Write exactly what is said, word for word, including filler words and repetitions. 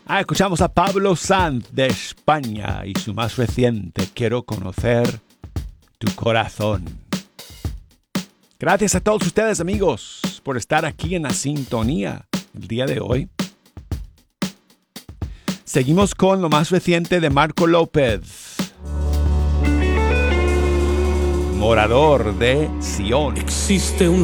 Ah, escuchamos a Pablo Sanz de España y su más reciente, Quiero conocer tu corazón. Gracias a todos ustedes, amigos, por estar aquí en la sintonía el día de hoy. Seguimos con lo más reciente de Marco López, Morador de Sion. Existe un